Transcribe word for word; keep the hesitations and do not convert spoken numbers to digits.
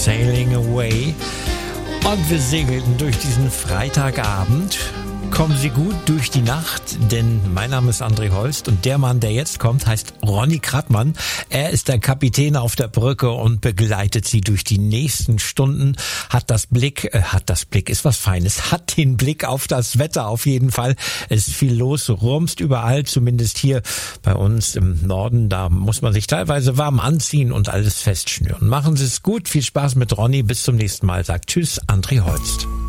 Sailing Away. Und wir segelten durch diesen Freitagabend. Kommen Sie gut durch die Nacht, denn mein Name ist André Holst und der Mann, der jetzt kommt, heißt Ronny Krattmann. Er ist der Kapitän auf der Brücke und begleitet Sie durch die nächsten Stunden. Hat das Blick, äh, hat das Blick, ist was Feines, hat den Blick auf das Wetter auf jeden Fall. Es ist viel los, rumst überall, zumindest hier bei uns im Norden. Da muss man sich teilweise warm anziehen und alles festschnüren. Machen Sie es gut, viel Spaß mit Ronny, bis zum nächsten Mal. Sagt Tschüss, André Holst.